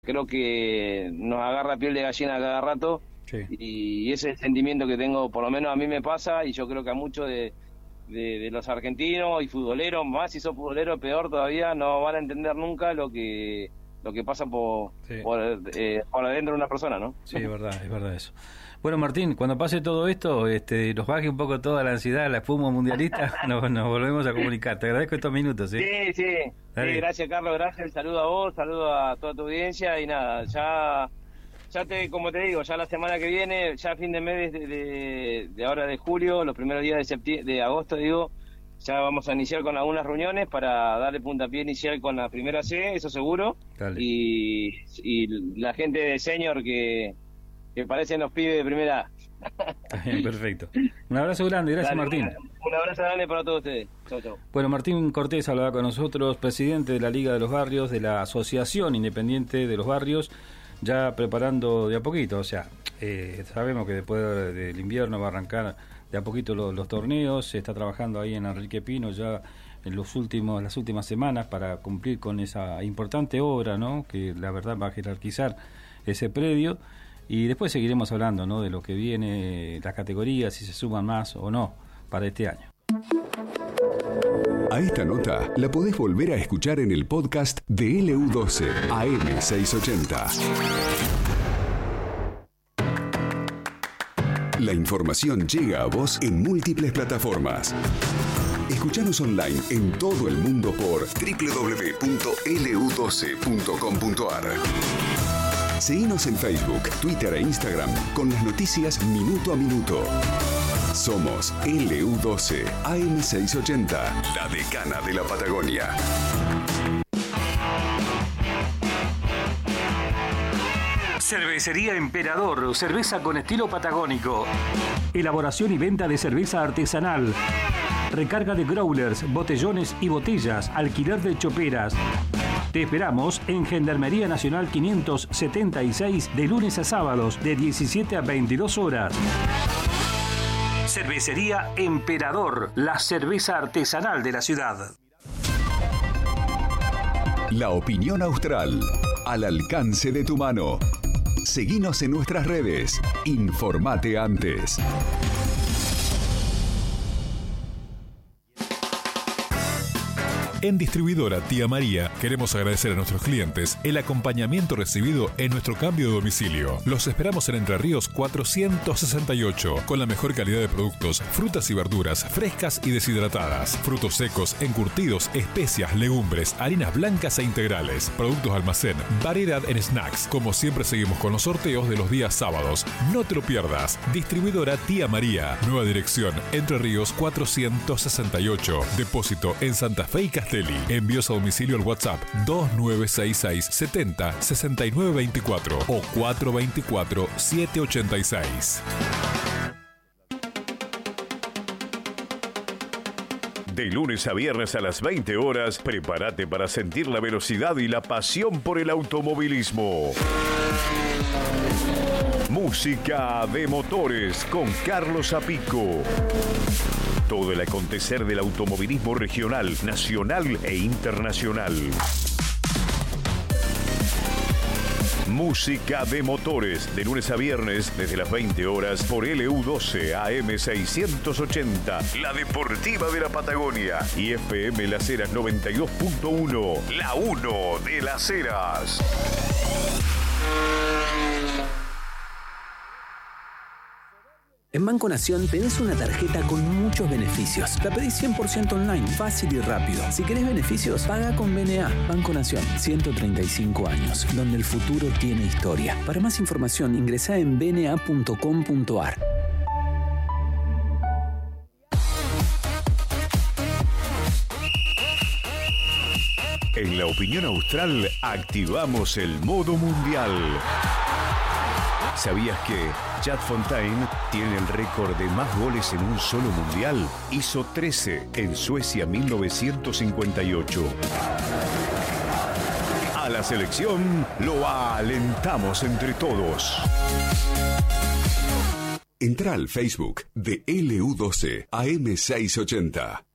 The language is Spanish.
creo que nos agarra piel de gallina cada rato. Sí. Y ese es el sentimiento que tengo, por lo menos a mí me pasa, y yo creo que a muchos de los argentinos y futboleros, más si sos futbolero peor todavía, no van a entender nunca lo que pasa por adentro de una persona, ¿no? Sí, es verdad eso. Bueno, Martín, cuando pase todo esto, nos baje un poco toda la ansiedad, la espuma mundialista, nos volvemos a comunicar. Te agradezco estos minutos, ¿sí? Sí, gracias, Carlos, gracias, saludo a vos, saludo a toda tu audiencia, y nada, ya como te digo, ya la semana que viene, ya a fin de mes de ahora de julio, los primeros días de agosto, ya vamos a iniciar con algunas reuniones para darle puntapié inicial con la primera C, eso seguro. Dale. Y la gente de senior que parecen los pibes de primera A. Está bien, perfecto. Un abrazo grande, gracias. Dale, Martín. Un abrazo grande para todos ustedes. Chau. Bueno, Martín Cortés hablaba con nosotros, presidente de la Liga de los Barrios, de la Asociación Independiente de los Barrios, ya preparando de a poquito, o sea, sabemos que después del invierno va a arrancar de a poquito los torneos, se está trabajando ahí en Enrique Pino ya en las últimas semanas para cumplir con esa importante obra, ¿no?, que la verdad va a jerarquizar ese predio, y después seguiremos hablando, ¿no?, de lo que viene, las categorías, si se suman más o no para este año. A esta nota la podés volver a escuchar en el podcast de LU12 AM680. La información llega a vos en múltiples plataformas. Escuchanos online en todo el mundo por www.lu12.com.ar. Seguinos en Facebook, Twitter e Instagram con las noticias minuto a minuto. Somos LU12 AM680, la decana de la Patagonia. Cervecería Emperador, cerveza con estilo patagónico. Elaboración y venta de cerveza artesanal. Recarga de growlers, botellones y botellas, alquiler de choperas. Te esperamos en Gendarmería Nacional 576 de lunes a sábados de 17 a 22 horas. Cervecería Emperador, la cerveza artesanal de la ciudad. La opinión austral, al alcance de tu mano. Seguinos en nuestras redes. Informate antes. En Distribuidora Tía María queremos agradecer a nuestros clientes el acompañamiento recibido en nuestro cambio de domicilio. Los esperamos en Entre Ríos 468 con la mejor calidad de productos, frutas y verduras frescas y deshidratadas, frutos secos, encurtidos, especias, legumbres, harinas blancas e integrales, productos de almacén, variedad en snacks. Como siempre seguimos con los sorteos de los días sábados. No te lo pierdas. Distribuidora Tía María. Nueva dirección Entre Ríos 468. Depósito en Santa Fe y Castelli. Envíos a domicilio al WhatsApp 2966 70 69 24 o 424 786. De lunes a viernes a las 20 horas, prepárate para sentir la velocidad y la pasión por el automovilismo. Música de motores con Carlos Apico. Todo el acontecer del automovilismo regional, nacional e internacional. Música de motores, de lunes a viernes, desde las 20 horas, por LU12 AM680, la deportiva de la Patagonia, y FM Las Heras 92.1, la 1 de Las Heras. En Banco Nación tenés una tarjeta con muchos beneficios. La pedís 100% online, fácil y rápido. Si querés beneficios, paga con BNA. Banco Nación, 135 años, donde el futuro tiene historia. Para más información, ingresá en bna.com.ar. En la opinión austral, activamos el modo mundial. ¿Sabías que Chad Fontaine tiene el récord de más goles en un solo mundial? Hizo 13 en Suecia 1958. A la selección lo alentamos entre todos. Entra al Facebook de LU12 AM680.